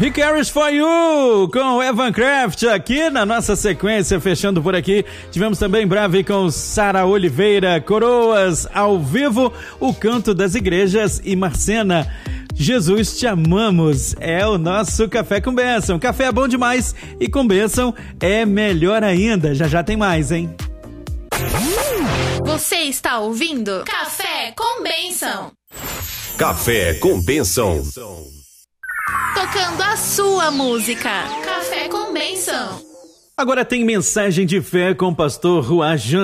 He Cares For You, com Evan Kraft, aqui na nossa sequência, fechando por aqui. Tivemos também Brave com Sara Oliveira, Coroas ao vivo, O Canto das Igrejas e Marcena, Jesus Te Amamos. É o nosso Café com Bênção. Café é bom demais e com bênção é melhor ainda. Já já tem mais, hein? Você está ouvindo Café com Bênção. Café com Bênção. Tocando a sua música. Café com Bênção. Agora tem mensagem de fé com o pastor Ruajan.